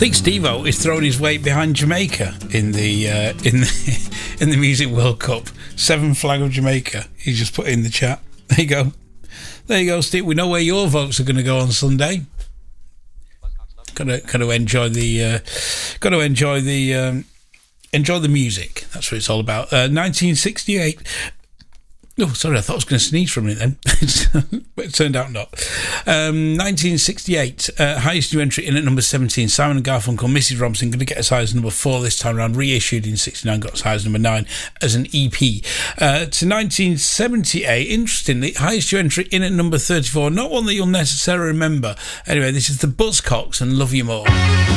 think Steve-O is throwing his weight behind Jamaica in the Music World Cup. 7 flag of Jamaica. He's just put it in the chat. There you go. There you go, Steve. We know where your votes are going to go on Sunday. Got to enjoy the enjoy the music. That's what it's all about. 1968. Oh, sorry, I thought I was going to sneeze for a minute then. But it turned out not. 1968, highest new entry in at number 17, Simon and Garfunkel, Mrs. Robinson, going to get as high as number 4 this time around, reissued in 69, got as high as number 9 as an EP. To 1978, interestingly, highest new entry in at number 34, not one that you'll necessarily remember. Anyway, this is the Buzzcocks and Love You More.